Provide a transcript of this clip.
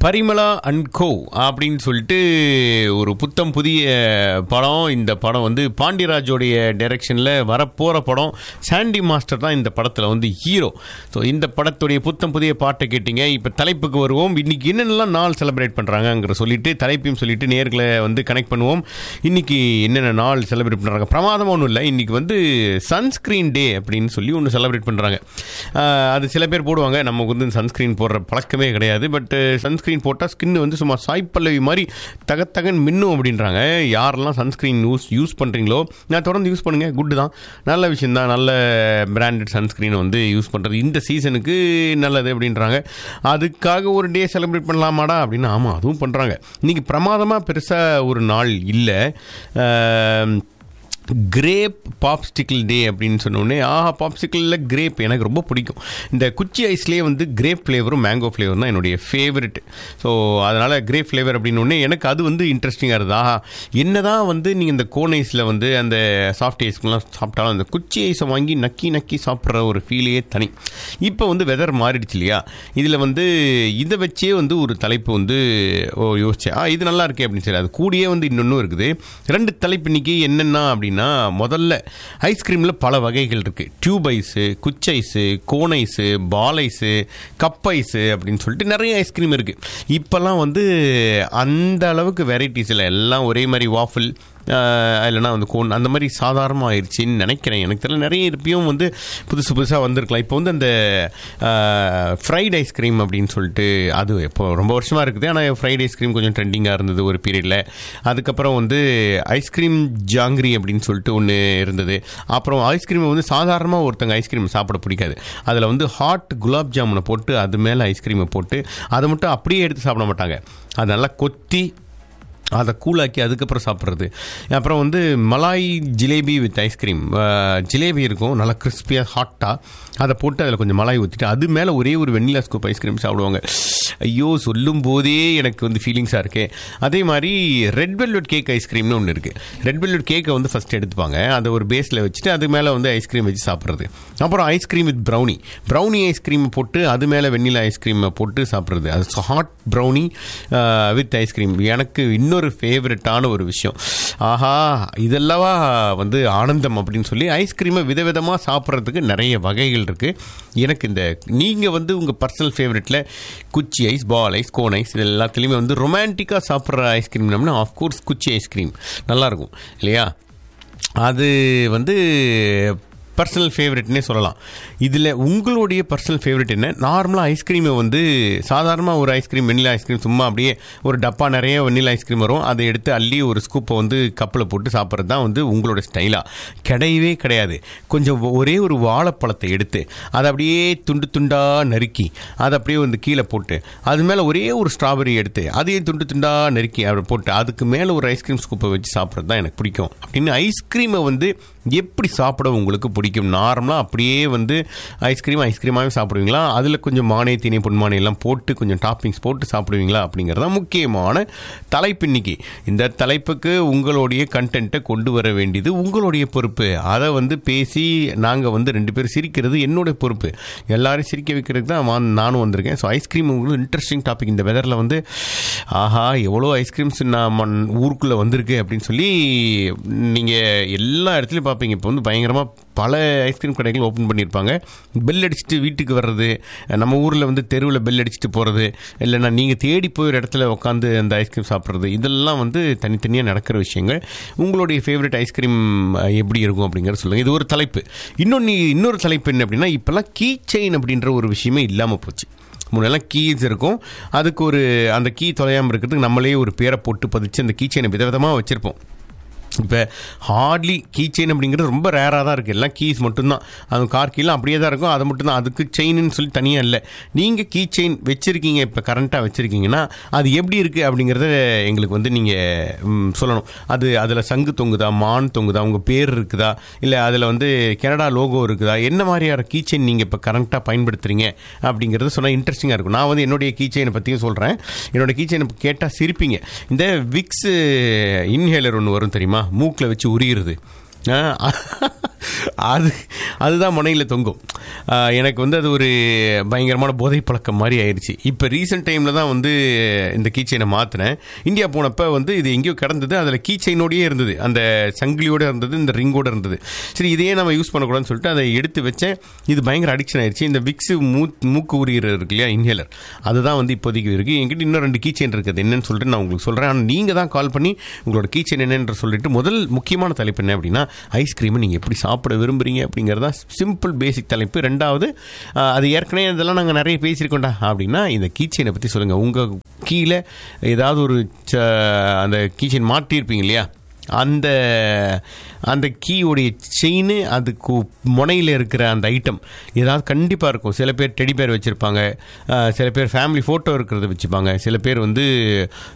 Parimala and கோ அப்படின்னு சொல்லிட்டு ஒரு புத்தம் புதிய படம். இந்த படம் வந்து பாண்டியராஜோடைய டைரக்ஷனில் வரப்போகிற படம். சாண்டி மாஸ்டர் தான் இந்த படத்தில் வந்து ஹீரோ. ஸோ இந்த படத்துடைய புத்தம் புதிய பாட்டை கேட்டிங்க. இப்போ தலைப்புக்கு வருவோம். இன்றைக்கி என்னென்னலாம் நாள் செலிப்ரேட் பண்ணுறாங்கிற சொல்லிட்டு தலைப்பையும் சொல்லிட்டு நேர்களை வந்து கனெக்ட் பண்ணுவோம். இன்றைக்கி என்னென்ன நாள் செலிப்ரேட் பண்ணுறாங்க, பிரமாதமாக ஒன்றும் இல்லை. இன்றைக்கி வந்து சன்ஸ்க்ரீன் டே அப்படின்னு சொல்லி ஒன்று செலிப்ரேட் பண்ணுறாங்க. அது சில பேர் போடுவாங்க, நமக்கு வந்து சன்ஸ்க்ரீன் போடுற பழக்கமே கிடையாது. பட் சன்ஸ்க்ரீன் போட்டால் ஸ்கின் வந்து சும்மா சாய்ப்பல்லவி மாதிரி தகத்தகன் மின்னும் அப்படின்றாங்க. யாரெல்லாம் சன்ஸ்க்ரீன் யூஸ் பண்ணுறீங்களோ நான் தொடர்ந்து யூஸ் பண்ணுங்கள், குட்டு தான், நல்ல விஷயம் தான். நல்ல பிராண்டட் சன்ஸ்க்ரீனை வந்து யூஸ் பண்ணுறது இந்த சீசனுக்கு நல்லது அப்படின்றாங்க. அதுக்காக ஒரு டே செலிப்ரேட் பண்ணலாமாடா அப்படின்னு. ஆமாம், அதுவும் பண்ணுறாங்க. இன்றைக்கி பிரமாதமாக பெருசாக ஒரு நாள் இல்லை. கிரேப் பாப்ஸ்டிக்கிள் டே அப்படின்னு சொன்னோடனே பாப்ஸ்டிக்கிளில் கிரேப் எனக்கு ரொம்ப பிடிக்கும். இந்த குச்சி ஐஸ்லேயே வந்து கிரேப் ஃப்ளேவரும் மேங்கோ ஃப்ளேவரும் தான் என்னுடைய ஃபேவரெட். ஸோ அதனால் கிரேப் ஃப்ளேவர் அப்படின்னோடனே எனக்கு அது வந்து இன்ட்ரெஸ்டிங்காக இருக்குது. என்ன தான் வந்து நீங்கள் இந்த கோன் ஐஸில் வந்து அந்த சாஃப்ட் ஐஸ்க்குலாம் சாப்பிட்டாலும் அந்த குச்சி ஐஸை வாங்கி நக்கி சாப்பிட்ற ஒரு ஃபீலையே தனி. இப்போ வந்து வெதர் மாறிடுச்சு இல்லையா, இதில் வந்து இதை வச்சே வந்து ஒரு தலைப்பு வந்து யோசிச்சேன். இது நல்லா இருக்கே அப்படின்னு சொல்லி அது கூடியே வந்து இன்னொன்றும் இருக்குது. 2 தலைப்பு இன்றைக்கி என்னென்னா அப்படின்னா, முதல்ல ஐஸ்கிரீமில் பல வகைகள் இருக்குது. டியூப் ஐஸு, குச் ஐஸு, கோன் ஐஸு, பால் ஐஸு, கப் ஐஸு அப்படின்னு சொல்லிட்டு நிறைய ஐஸ்கிரீம் இருக்குது. இப்போல்லாம் வந்து அந்த அளவுக்கு வெரைட்டிஸ் இல்லை, எல்லாம் ஒரே மாதிரி வாஃபிள் இல்லைனா வந்து கோன் அந்த மாதிரி சாதாரணமாக ஆயிடுச்சின்னு நினைக்கிறேன். எனக்கு தெரியல, நிறைய இருப்பியும் வந்து புதுசாக வந்திருக்கலாம். இப்போ வந்து அந்த ஃப்ரைட் ஐஸ்கிரீம் அப்படின்னு சொல்லிட்டு அது இப்போ ரொம்ப வருஷமாக இருக்குது. ஆனால் ஃப்ரைட் ஐஸ்கிரீம் கொஞ்சம் ட்ரெண்டிங்காக இருந்தது ஒரு பீரியடில். அதுக்கப்புறம் வந்து ஐஸ்கிரீம் ஜாங்கிரி அப்படின்னு சொல்லிட்டு ஒன்று இருந்தது. அப்புறம் ஐஸ்கிரீமை வந்து சாதாரணமாக ஒருத்தங்க ஐஸ்கிரீம் சாப்பிட பிடிக்காது, அதில் வந்து ஹாட் குலாப் ஜாமுனை போட்டு அது மேலே ஐஸ்கிரீமை போட்டு அதை மட்டும் அப்படியே எடுத்து சாப்பிட மாட்டாங்க, அதை நல்லா கொத்தி அதை கூலாக்கி அதுக்கப்புறம் சாப்பிட்றது. அப்புறம் வந்து Malay jalebi with ice cream. Jalebi இருக்கும் நல்லா கிறிஸ்பியாக ஹாட்டாக, அதை போட்டு அதில் கொஞ்சம் மலாய் ஊற்றிட்டு அது மேலே ஒரே ஒரு வெண்ணிலா ஸ்கூப் ஐஸ்கிரீம் சாப்பிடுவாங்க. ஐயோ, சொல்லும் போதே எனக்கு வந்து ஃபீலிங்ஸாக இருக்கே. அதே மாதிரி ரெட் வெல்வெட் கேக் ஐஸ்கிரீம்னு ஒன்று இருக்குது. ரெட் வெல்வெட் கேக்கை வந்து ஃபஸ்ட்டு எடுத்துப்பாங்க, அதை ஒரு பேஸில் வச்சுட்டு அது மேலே வந்து ஐஸ்கிரீம் வச்சு சாப்பிட்றது. அப்புறம் ஐஸ்கிரீம் வித் ப்ரௌனி ஐஸ்கிரீம் போட்டு அது மேலே வெண்ணிலா ஐஸ்கிரீமை போட்டு சாப்பிட்றது. அது ஹாட் ப்ரௌனி வித் ஐஸ்கிரீம் எனக்கு இன்னொரு ஃபேவரட்டான ஒரு விஷயம். இதெல்லவா வந்து ஆனந்தம் அப்படின்னு சொல்லி ஐஸ்கிரீமை விதவிதமாக சாப்பிட்றதுக்கு நிறைய வகைகள் இருக்குது. எனக்கு இந்த நீங்கள் வந்து உங்கள் பர்சனல் ஃபேவரெட்டில் குச்சி ஐஸ், பால் ஐஸ், கோன் ஐஸ் இது எல்லாத்துலேயுமே வந்து ரொமான்டிக்காக சாப்பிட்ற ஐஸ்கிரீம்னா ஆஃப்கோர்ஸ் குச்சி ஐஸ்கிரீம் நல்லாயிருக்கும் இல்லையா. அது வந்து பர்சனல் ஃபேவரெட்னே சொல்லலாம். இதில் உங்களுடைய பர்சனல் ஃபேவரெட் என்ன? நார்மலாக ஐஸ்கிரீமை வந்து சாதாரணமாக ஒரு ஐஸ்கிரீம் வெண்ணிலா ஐஸ்கிரீம் சும்மா அப்படியே ஒரு டப்பா நிறைய வெண்ணிலா ஐஸ்கிரீம் வரும், அதை எடுத்து அள்ளி ஒரு ஸ்கூப்பை வந்து கப்பில் போட்டு சாப்பிட்றது தான் வந்து உங்களோட ஸ்டைலாக? கிடையவே கிடையாது. கொஞ்சம் ஒரே ஒரு வாழைப்பழத்தை எடுத்து அதை அப்படியே துண்டு துண்டாக நறுக்கி அதை அப்படியே வந்து கீழே போட்டு அது மேலே ஒரே ஒரு ஸ்ட்ராபெரி எடுத்து அதையே துண்டு துண்டாக நறுக்கி அப்படி போட்டு அதுக்கு மேலே ஒரு ஐஸ்கிரீம் ஸ்கூப்பை வச்சு சாப்பிட்றது தான் எனக்கு பிடிக்கும். அப்படின்னு ஐஸ்கிரீமை வந்து எப்படி சாப்பிட உங்களுக்கு பிடிக்கும்? நார்மலாக அப்படியே வந்து ஐஸ்கிரீமாகவே சாப்பிடுவீங்களா, அதில் கொஞ்சம் மானே தீனி பொன்மானே எல்லாம் போட்டு கொஞ்சம் டாப்பிங்ஸ் போட்டு சாப்பிடுவீங்களா அப்படிங்கிறது தான் முக்கியமான தலைப்பு இன்னைக்கு. இந்த தலைப்புக்கு உங்களுடைய கண்டென்ட்டை கொண்டு வர வேண்டியது உங்களுடைய பொறுப்பு. அதை வந்து பேசி நாங்கள் வந்து 2 பேர் சிரிக்கிறது என்னுடைய பொறுப்பு. எல்லாரையும் சிரிக்க வைக்கிறதுக்கு தான் நானும் வந்திருக்கேன். ஸோ ஐஸ்கிரீம் உங்களுக்கு இன்ட்ரெஸ்டிங் டாபிக். இந்த வெதரில் வந்து எவ்வளோ ஐஸ்கிரீம்ஸ் நான் ஊருக்குள்ளே வந்திருக்கு அப்படின்னு சொல்லி நீங்கள் எல்லா இடத்துலையும் பார்ப்பீங்க. இப்போ வந்து பயங்கரமாக பல ஐஸ்கிரீம் கடைகள் ஓப்பன் பண்ணியிருப்பாங்க. பெல் அடிச்சுட்டு வீட்டுக்கு வர்றது, நம்ம ஊரில் வந்து தெருவில் பெல் அடிச்சுட்டு போகிறது, இல்லைனா நீங்கள் தேடி போய் ஒரு இடத்துல உட்காந்து அந்த ஐஸ்கிரீம் சாப்பிட்றது, இதெல்லாம் வந்து தனித்தனியாக நடக்கிற விஷயங்கள். உங்களுடைய ஃபேவரட் ஐஸ்கிரீம் எப்படி இருக்கும் அப்படிங்கிறத சொல்லுங்கள். இது ஒரு தலைப்பு. இன்னொரு தலைப்பு என்ன அப்படின்னா, இப்போல்லாம் கீ செயின் அப்படின்ற ஒரு விஷயமே இல்லாமல் போச்சு. முன்னெல்லாம் கீஸ் இருக்கும், அதுக்கு ஒரு அந்த கீ தொலையாமல் இருக்கிறதுக்கு நம்மளே ஒரு பேரை போட்டு பதிச்சு அந்த கீ செயினை விதவிதமாக வச்சுருப்போம். இப்போ ஹார்ட்லி கீ செயின் அப்படிங்கிறது ரொம்ப ரேராக தான் இருக்குது. எல்லாம் கீஸ் மட்டும்தான், அது கார் கீழே அப்படியே தான் இருக்கும், அது மட்டும்தான். அதுக்கு செயின்னு சொல்லி தனியாக இல்லை. நீங்கள் கீ செயின் வச்சுருக்கீங்க, இப்போ கரண்ட்டாக வச்சுருக்கீங்கன்னா அது எப்படி இருக்குது அப்படிங்கிறத எங்களுக்கு வந்து நீங்கள் சொல்லணும். அதில் சங்கு தொங்குதா, மான் தொங்குதா, உங்கள் பேர் இருக்குதா, இல்லை அதில் வந்து கனடா லோகோ இருக்குதா, என்ன மாதிரியான கீ செயின் நீங்கள் இப்போ கரண்ட்டாக பயன்படுத்துகிறீங்க அப்படிங்கிறது சொன்னால் இன்ட்ரெஸ்டிங்காக இருக்கும். நான் வந்து என்னுடைய கீ செயினை பற்றியும் சொல்கிறேன். என்னோடய கீ செயினை கேட்டால் சிரிப்பீங்க. இந்த விக்ஸ் இன்ஹேலர் ஒன்று வரும் தெரியுமா, மூக்கில் வச்சு உரிகிறது. அதுதான் முனையில் தொங்கும். எனக்கு வந்து அது ஒரு பயங்கரமான போதை பழக்கம் மாதிரி ஆயிடுச்சு. இப்போ ரீசெண்ட் டைமில் தான் வந்து இந்த கீ செயினை மாற்றினேன். இந்தியா போனப்போ வந்து இது எங்கேயோ கிடந்தது, அதில் கீ செயினோடையே இருந்தது, அந்த சங்கிலியோடு இருந்தது, இந்த ரிங்கோடு இருந்தது. சரி இதையே நம்ம யூஸ் பண்ணக்கூடாதுன்னு சொல்லிட்டு அதை எடுத்து வச்சேன். இது பயங்கர அடிக்ஷன் ஆயிடுச்சு. இந்த விக்ஸு மூக்கு உரிகிற இருக்கு இல்லையா, இன்ஹேலர், அதுதான் வந்து இப்போதைக்கு இருக்குது. என்கிட்ட இன்னும் 2 கீ செயின் இருக்குது, என்னன்னு சொல்லிட்டு நான் உங்களுக்கு சொல்கிறேன். ஆனால் நீங்கள் தான் கால் பண்ணி உங்களோட கீ செயின் என்னென்று சொல்லிட்டு, முதல் முக்கியமான தலைப்பு என்ன அப்படின்னா, ஐஸ்கிரீமை நீங்கள் எப்படி சாப்பிட விரும்புகிறீங்க அப்படிங்கிறதா சிம்பிள் பேசிக் தலைப்பு. ரெண்டாவது, அது ஏற்கனவே இதெல்லாம் நாங்கள் நிறைய பேசியிருக்கோண்டா அப்படின்னா, இந்த கீ செயினை பற்றி சொல்லுங்கள். உங்கள் கீழே ஏதாவது ஒரு அந்த கீ செயின் மாட்டியிருப்பீங்க இல்லையா, அந்த கீயோடைய செயின், அதுக்கு முனையில் இருக்கிற அந்த ஐட்டம் ஏதாவது கண்டிப்பாக இருக்கும். சில பேர் டெடி பேர் வச்சுருப்பாங்க, சில பேர் ஃபேமிலி ஃபோட்டோ இருக்கிறத வச்சுப்பாங்க, சில பேர் வந்து